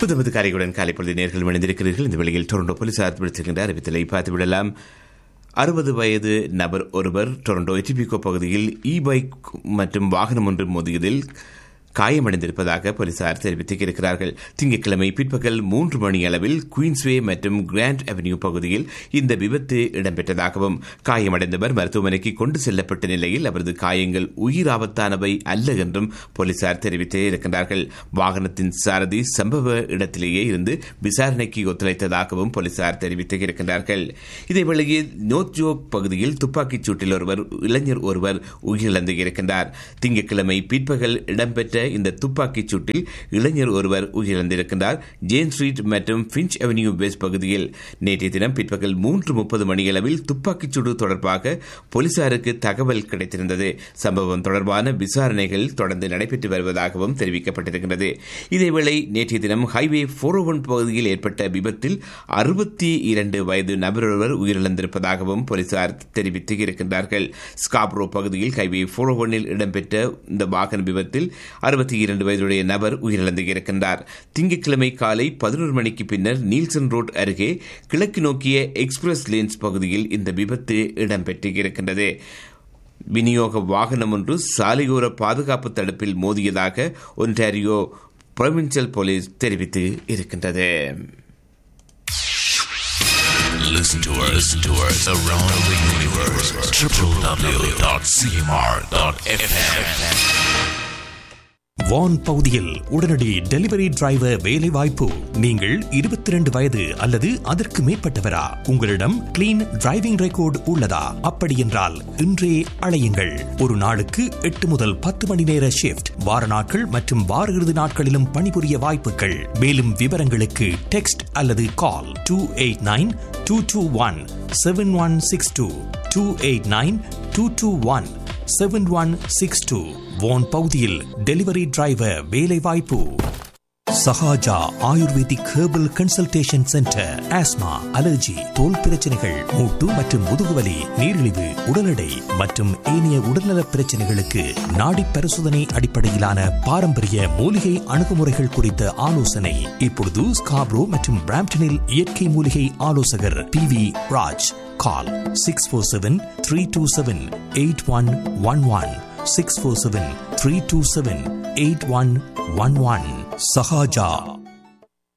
புதுமது காரையுடன் காலை பொழுது நேர்கள் இணைந்திருக்கிறீர்கள். இந்த வேளையில் டொரண்டோ போலீசார் விடுத்திருக்கின்ற அறிவித்தலை பார்த்துவிடலாம். 60 வயது நபர் ஒருவர் டொரண்டோ எட்டிபிகோ பகுதியில் பைக் மற்றும் வாகனம் ஒன்று மோதியதில் காயமடைந்திருப்பதாக போலீசார் தெரிவித்திருக்கிறார்கள். திங்கட்கிழமை பிற்பகல் 3 மணி அளவில் குயின்ஸ்வே மற்றும் கிராண்ட் அவென்யூ பகுதியில் இந்த விபத்து இடம்பெற்றதாகவும் காயமடைந்தவர் மருத்துவமனைக்கு கொண்டு செல்லப்பட்ட நிலையில் அவரது காயங்கள் உயிராபத்தானவை அல்ல என்றும் போலீசார் தெரிவித்திருக்கிறார்கள். வாகனத்தின் சாரதி சம்பவ இடத்திலேயே இருந்து விசாரணைக்கு ஒத்துழைத்ததாகவும் போலீசார் தெரிவித்திருக்கிறார்கள். இதேவேளையே நோர்த்ஜோக் பகுதியில் துப்பாக்கிச் சூட்டில் இளைஞர் ஒருவர் உயிரிழந்திருக்கின்றார். திங்கட்கிழமை பிற்பகல் இடம்பெற்ற இந்த துப்பாக்கிச் சூட்டில் இளைஞர் ஒருவர் உயிரிழந்திருக்கிறார். ஜேன் ஸ்ட்ரீட் மற்றும் பிஞ்ச் அவென்யூ வெஸ்ட் பகுதியில் நேற்றைய தினம் பிற்பகல் 3:30 மணியளவில் துப்பாக்கிச் சூடு தொடர்பாக போலீசாருக்கு தகவல் கிடைத்திருந்தது. சம்பவம் தொடர்பான விசாரணைகள் தொடர்ந்து நடைபெற்று வருவதாகவும் தெரிவிக்கப்பட்டிருக்கிறது. இதேவேளை நேற்றைய தினம் ஹைவே 401 பகுதியில் ஏற்பட்ட விபத்தில் 62 வயது நபர் ஒருவர் உயிரிழந்திருப்பதாகவும் போலீசார் தெரிவித்திருக்கிறார்கள். ஸ்காப்ரோ பகுதியில் ஹைவே 401 இடம்பெற்ற இந்த வாகன விபத்தில் 62 வயதுடைய நபர் உயிரிழந்திருக்கின்றார். திங்கட்கிழமை காலை 11 மணிக்கு பின்னர் நீல்சன் ரோட் அருகே கிழக்கு நோக்கிய எக்ஸ்பிரஸ் லேன்ஸ் பகுதியில் இந்த விபத்து இடம்பெற்றிருக்கின்றது. விநியோக வாகனம் ஒன்று சாலையோர பாதுகாப்பு தடுப்பில் மோதியதாக ஒன்டாரியோ புரோவின்சியல் போலீஸ் தெரிவித்து இருக்கின்றது. Listen to us around the universe. www.cmr.fm. வான் பகுதியில் உடனடி டெலிவரி டிரைவர் வேலை வாய்ப்பு. நீங்கள் 22 வயது அல்லது அதற்கு மேற்பட்டவரா? உங்களிடம் கிளீன் டிரைவிங் ரெக்கார்டு உள்ளதா? அப்படி என்றால் இன்றே அழையுங்கள். ஒரு நாளுக்கு 8 முதல் 10 மணி நேர ஷிப்ட், வார நாட்கள் மற்றும் வார இறுதி நாட்களிலும் பணிபுரிய வாய்ப்புகள். மேலும் விவரங்களுக்கு டெக்ஸ்ட் அல்லது கால் 289-221-7162 289-221-7162. வான் பகுதியில் டெலிவரி டிரைவர் வேலை வாய்ப்பு. Sahaja ayurvedic herbal consultation centre. Asthma, allergy, தோல் பிரச்சனைகள், மூட்டு மற்றும் முதுகுவலி, நீரிழிவு, உடல் எடை மற்றும் ஏனைய உடல்நல பிரச்சனைகளுக்கு நாடி பரிசோதனை அடிப்படையிலான பாரம்பரிய மூலிகை அணுகுமுறைகள் குறித்த ஆலோசனை. இப்பொழுது ஸ்காப்ரோ மற்றும் பிராம்ப்டனில் இயற்கை மூலிகை ஆலோசகர் PV ராஜ். கால் 647-327-8111 647-327-8111. Sahaja